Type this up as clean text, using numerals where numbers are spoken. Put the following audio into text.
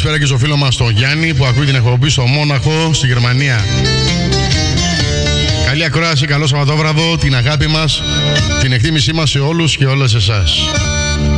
καλησπέρα και στο φίλο μας τον Γιάννη που ακούει την εκπομπή στο Μόναχο, στη Γερμανία. Καλή ακρόαση, καλό Σαββατόβραδο, την αγάπη μας, την εκτίμησή μας σε όλους και όλες εσάς.